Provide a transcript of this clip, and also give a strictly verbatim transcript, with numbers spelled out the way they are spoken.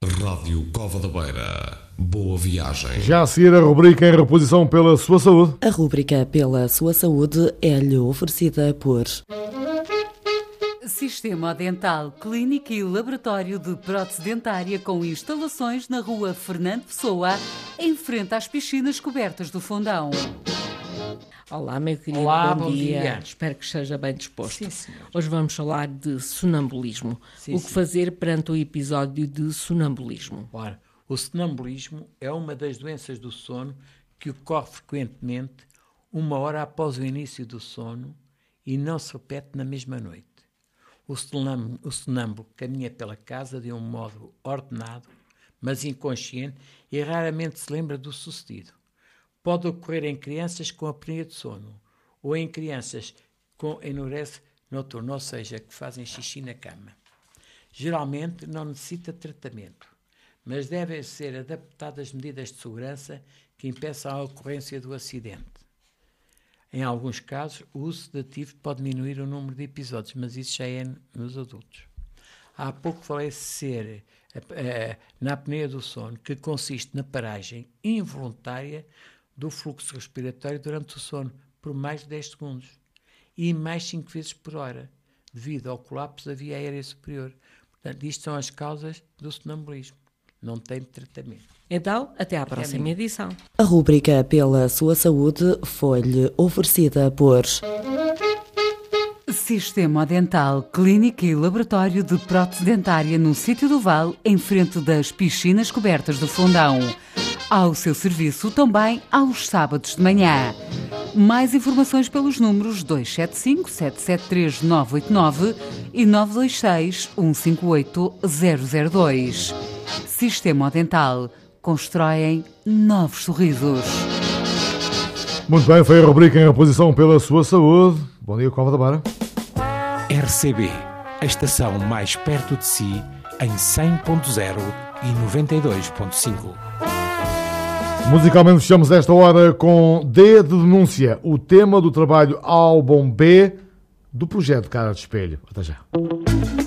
Rádio Cova da Beira. Boa viagem. Já a seguir a rubrica em reposição pela sua saúde. A rubrica pela sua saúde é-lhe oferecida por... Sistema Dental, clínica e laboratório de prótese dentária com instalações na rua Fernando Pessoa, em frente às piscinas cobertas do Fundão. Olá, meu querido, Olá, bom, bom dia. dia. Espero que esteja bem disposto. Sim, senhor. Hoje vamos falar de sonambulismo. Sim, o que sim. fazer perante o episódio de sonambulismo? Ora, o sonambulismo é uma das doenças do sono que ocorre frequentemente uma hora após o início do sono e não se repete na mesma noite. O sonâmbulo, o sonâmbulo caminha pela casa de um modo ordenado, mas inconsciente, e raramente se lembra do sucedido. Pode ocorrer em crianças com apneia de sono ou em crianças com enurese noturna, ou seja, que fazem xixi na cama. Geralmente não necessita de tratamento, mas devem ser adaptadas medidas de segurança que impeçam a ocorrência do acidente. Em alguns casos, o uso sedativo pode diminuir o número de episódios, mas isso já é nos adultos. Há pouco falei de ser a, a, na apneia do sono, que consiste na paragem involuntária do fluxo respiratório durante o sono, por mais de dez segundos, e mais cinco vezes por hora, devido ao colapso da via aérea superior. Portanto, isto são as causas do sonambulismo. Não tem tratamento. Então, até à próxima edição. A rubrica pela sua saúde foi-lhe oferecida por... Sistema Dental, clínica e laboratório de prótese dentária no Sítio do Vale, em frente das piscinas cobertas do Fundão. Ao seu serviço também aos sábados de manhã. Mais informações pelos números dois sete cinco, sete sete três, nove oito nove e nove dois seis, um cinco oito, zero zero dois. Sistema Dental. Constroem novos sorrisos. Muito bem, foi a rubrica em reposição pela sua saúde. Bom dia, Cova da Beira. R C B, a estação mais perto de si, em cem ponto zero e noventa e dois ponto cinco. Musicalmente fechamos esta hora com D de denúncia, o tema do trabalho álbum B do projeto Cara de Espelho. Até já.